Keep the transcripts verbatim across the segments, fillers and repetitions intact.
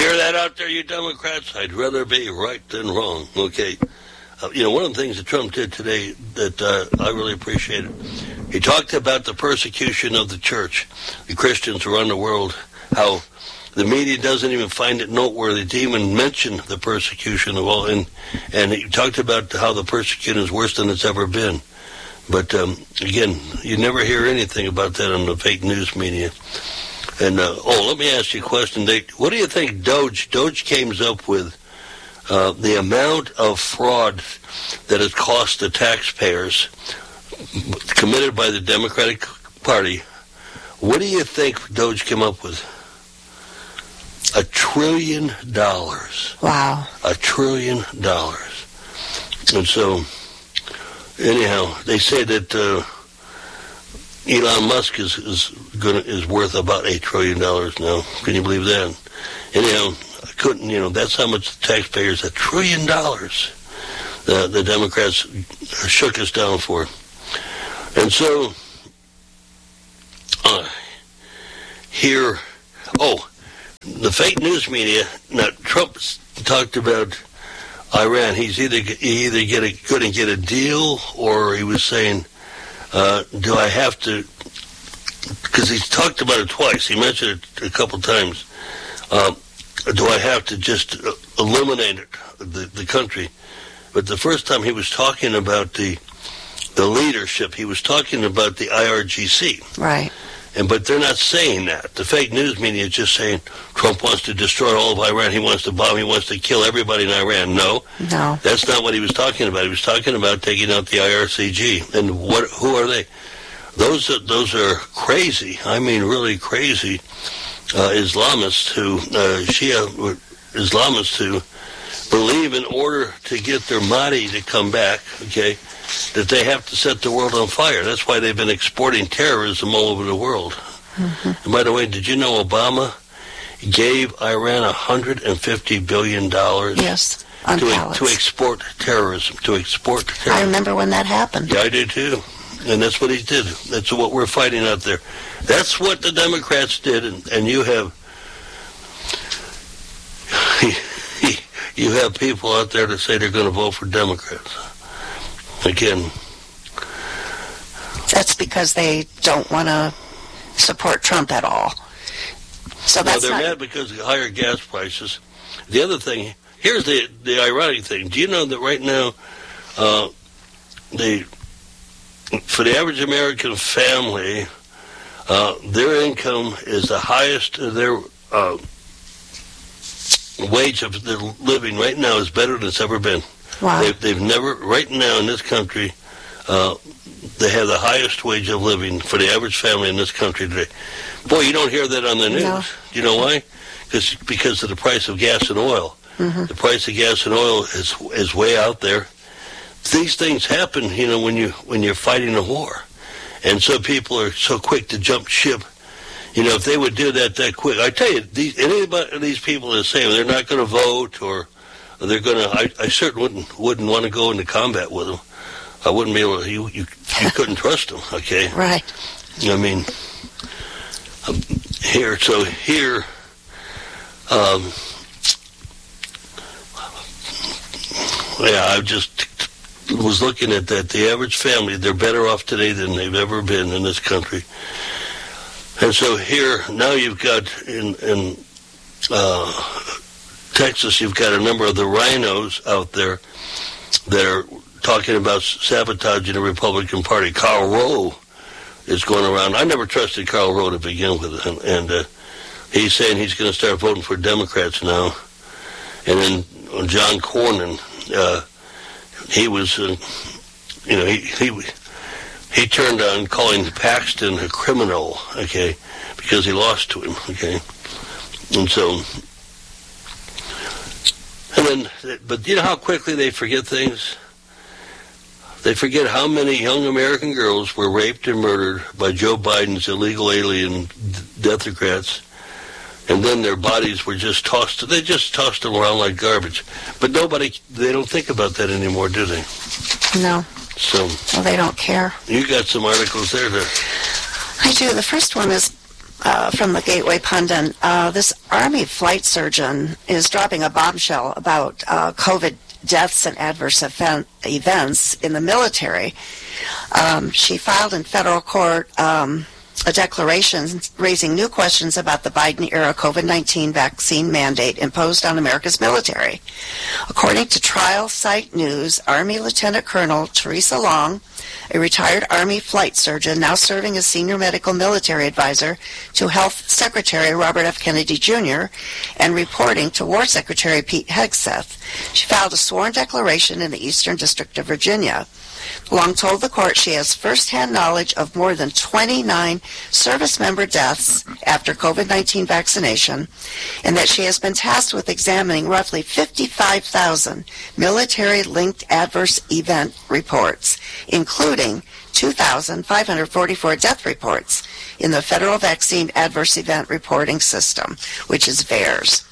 hear that out there, you Democrats? I'd rather be right than wrong. Okay. Uh, you know, one of the things that Trump did today that uh, I really appreciated, he talked about the persecution of the church, the Christians around the world, how the media doesn't even find it noteworthy to even mention the persecution of all. And, and he talked about how the persecution is worse than it's ever been. But, um, again, you never hear anything about that on the fake news media. And, uh, oh, let me ask you a question. They, what do you think Doge, Doge came up with uh, the amount of fraud that has cost the taxpayers committed by the Democratic Party? What do you think Doge came up with? A trillion dollars. Wow. A trillion dollars. And so, anyhow, they say that uh, Elon Musk is is gonna is worth about eight trillion dollars now. Can you believe that? Anyhow, I couldn't. You know, that's how much the taxpayers, a trillion dollars. The the Democrats shook us down for. And so, uh, here, oh. The fake news media. Now, Trump talked about Iran. He's either he either get a, couldn't get a deal, or he was saying, uh, "Do I have to?" Because he's talked about it twice. He mentioned it a couple times. Uh, do I have to just eliminate it, the the country? But the first time he was talking about the the leadership, he was talking about the I R G C. Right. And but they're not saying that. The fake news media is just saying Trump wants to destroy all of Iran. He wants to bomb. He wants to kill everybody in Iran. No, no, that's not what he was talking about. He was talking about taking out the I R C G. And what? Who are they? Those are, those are crazy. I mean, really crazy uh, Islamists who uh, Shia Islamists who believe in order to get their Mahdi to come back. Okay. That they have to set the world on fire. That's why they've been exporting terrorism all over the world. Mm-hmm. And by the way, did you know Obama gave Iran one hundred fifty billion dollars yes, on to, pallets. to export terrorism, to export terrorism? I remember when that happened. Yeah, I do too. And that's what he did. That's what we're fighting out there. That's what the Democrats did, and, and you have you have people out there that say they're going to vote for Democrats. Again, that's because they don't want to support Trump at all. So that's well, they're not... mad because of higher gas prices. The other thing, here's the the ironic thing. Do you know that right now, uh, the for the average American family, uh, their income is the highest. Their uh, wage of their living right now is better than it's ever been. Wow. They've, they've never, right now in this country, uh, they have the highest wage of living for the average family in this country today. Boy, you don't hear that on the news. No. Do you know why? Because because of the price of gas and oil. Mm-hmm. The price of gas and oil is is way out there. These things happen, you know, when you when you're fighting a war, and so people are so quick to jump ship. You know, if they would do that that quick, I tell you, these, anybody of these people that say they're not going to vote or they're going to, I, I certainly wouldn't wouldn't want to go into combat with them. I wouldn't be able to. You you, you couldn't trust them. Okay. Right. I mean, um, here. So here. Um, yeah, I just was looking at that. The average family, they're better off today than they've ever been in this country. And so here, now you've got in in uh, Texas, you've got a number of the rhinos out there that are talking about sabotaging the Republican Party. Karl Rove is going around. I never trusted Karl Rove to begin with, and, and uh, he's saying he's going to start voting for Democrats now. And then John Cornyn, uh, he was, uh, you know, he he he turned on calling Paxton a criminal, okay, because he lost to him, okay, and so. And then, but you know how quickly they forget things? They forget how many young American girls were raped and murdered by Joe Biden's illegal alien deathocrats, and then their bodies were just tossed. They just tossed them around like garbage. But nobody, they don't think about that anymore, do they? No. So. Well, they don't care. You got some articles there to. I do. The first one is uh, from the Gateway Pundit. Uh, this Army flight surgeon is dropping a bombshell about uh, COVID deaths and adverse event, events in the military. Um, she filed in federal court um, a declaration raising new questions about the Biden-era COVID nineteen vaccine mandate imposed on America's military. According to Trial Site News, Army Lieutenant Colonel Teresa Long, a retired Army flight surgeon now serving as senior medical military advisor to Health Secretary Robert F. Kennedy Junior and reporting to War Secretary Pete Hegseth, she filed a sworn declaration in the Eastern District of Virginia. Long told the court she has firsthand knowledge of more than twenty-nine service member deaths after COVID nineteen vaccination, and that she has been tasked with examining roughly fifty-five thousand military-linked adverse event reports, including two thousand five hundred forty-four death reports in the Federal Vaccine Adverse Event Reporting System, which is VAERS.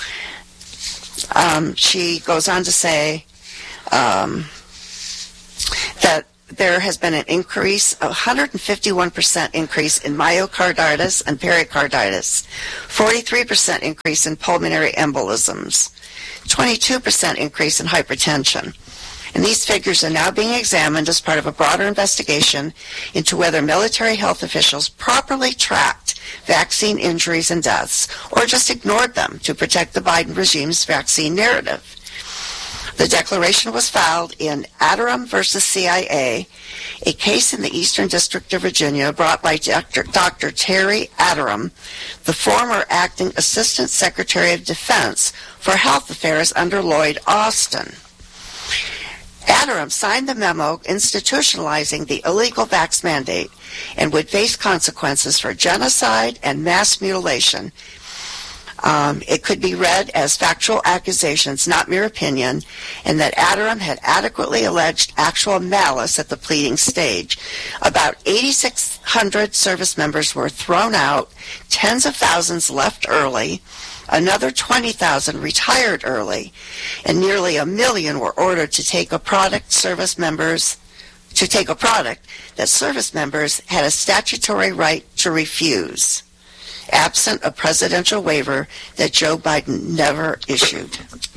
Um, she goes on to say um, that there has been an increase, a one hundred fifty-one percent increase in myocarditis and pericarditis, forty-three percent increase in pulmonary embolisms, twenty-two percent increase in hypertension. And these figures are now being examined as part of a broader investigation into whether military health officials properly tracked vaccine injuries and deaths, or just ignored them to protect the Biden regime's vaccine narrative. The declaration was filed in Aderum versus C I A, a case in the Eastern District of Virginia brought by Doctor Doctor Terry Aderum, the former acting Assistant Secretary of Defense for Health Affairs under Lloyd Austin. Aderum signed the memo institutionalizing the illegal vax mandate and would face consequences for genocide and mass mutilation. Um, it could be read as factual accusations, not mere opinion, and that Aderum had adequately alleged actual malice at the pleading stage. About eighty-six hundred service members were thrown out, tens of thousands left early, another twenty thousand retired early, and nearly a million were ordered to take a product service members to take a product that service members had a statutory right to refuse, absent a presidential waiver that Joe Biden never issued.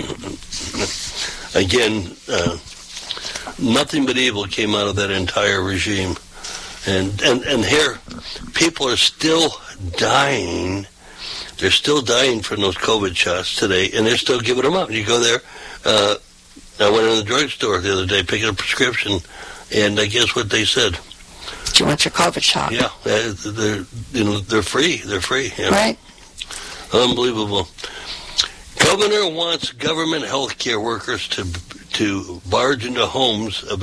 Again, uh, nothing but evil came out of that entire regime. And, and, and here, people are still dying. They're still dying from those COVID shots today, and they're still giving them up. You go there. Uh, I went in the drugstore the other day picking a prescription, and I guess what they said. Do you want your COVID shot? Yeah, they're you know they're free. They're free. You know? Right. Unbelievable. Governor wants government health care workers to to barge into homes of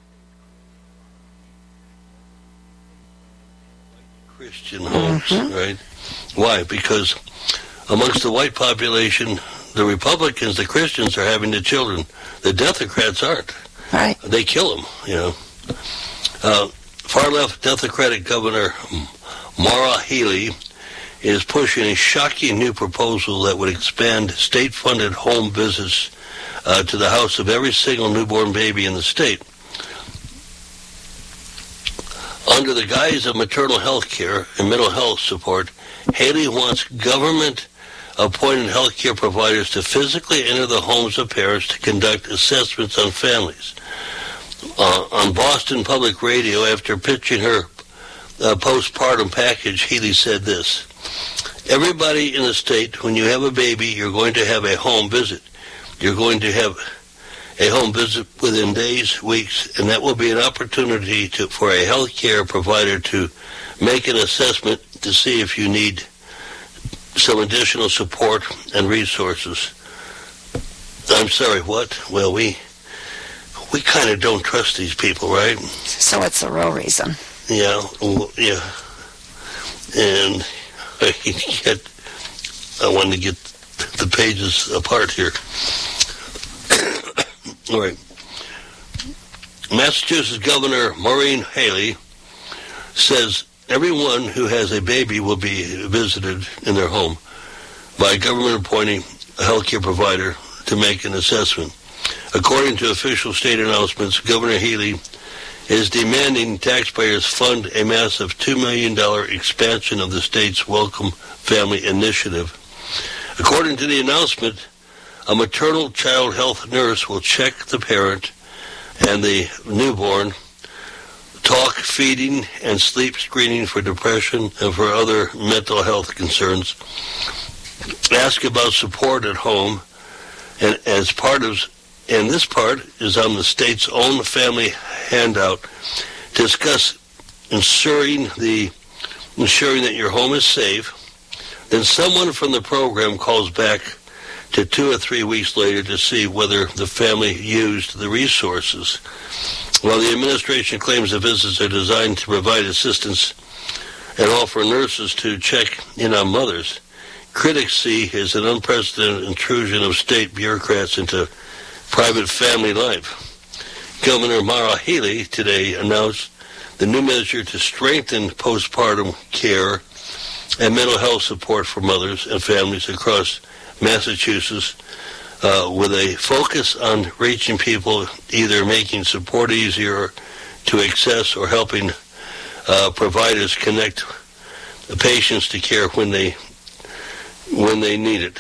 Christian homes, mm-hmm. right? Why? Because amongst the white population, the Republicans, the Christians, are having the children. The Democrats aren't. Right. They kill them. You know. Uh, Far-left Democratic Governor Maura Healey is pushing a shocking new proposal that would expand state-funded home visits uh, to the house of every single newborn baby in the state. Under the guise of maternal health care and mental health support, Haley wants government-appointed health care providers to physically enter the homes of parents to conduct assessments on families. Uh, on Boston Public Radio, after pitching her uh, postpartum package, Healey said this: everybody in the state, when you have a baby, you're going to have a home visit. You're going to have a home visit within days, weeks, and that will be an opportunity to, for a health care provider to make an assessment to see if you need some additional support and resources. I'm sorry, what? Well, we... We kind of don't trust these people, right? So what's the real reason? Yeah, yeah. And I get, I wanted to get the pages apart here. All right. Massachusetts Governor Maureen Haley says everyone who has a baby will be visited in their home by a government appointing a healthcare provider to make an assessment. According to official state announcements, Governor Healey is demanding taxpayers fund a massive two million dollars expansion of the state's Welcome Family Initiative. According to the announcement, a maternal child health nurse will check the parent and the newborn, talk, feeding, and sleep screening for depression and for other mental health concerns, ask about support at home, and as part of, and this part is on the state's own family handout, discuss ensuring the ensuring that your home is safe. Then someone from the program calls back to two or three weeks later to see whether the family used the resources. While the administration claims the visits are designed to provide assistance and offer nurses to check in on mothers, critics see as an unprecedented intrusion of state bureaucrats into private family life. Governor Maura Healey today announced the new measure to strengthen postpartum care and mental health support for mothers and families across Massachusetts, uh, with a focus on reaching people, either making support easier to access or helping uh, providers connect the patients to care when they when they need it.